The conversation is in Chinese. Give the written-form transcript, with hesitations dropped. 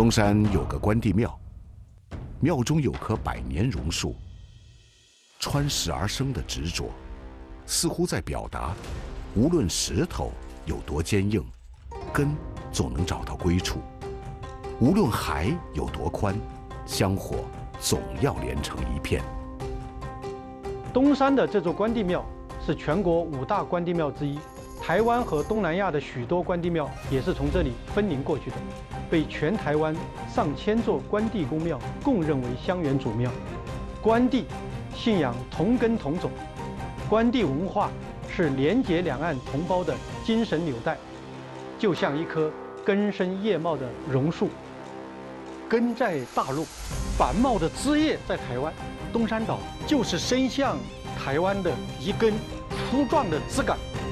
东山有个关帝庙，庙中有棵百年榕树，穿石而生的执着，似乎在表达，无论石头有多坚硬，根总能找到归处；无论海有多宽，香火总要连成一片。 东山的这座关帝庙是全国5大关帝庙之一，台湾和东南亚的许多关帝庙也是从这里分灵过去的，被全台湾上千座关帝公庙共认为香元祖庙。关帝信仰同根同种，关帝文化是连结两岸同胞的精神纽带，就像一棵根深叶茂的榕树，根在大陆，繁茂的枝叶在台湾。东山岛就是伸向台湾的一根粗壮的枝干。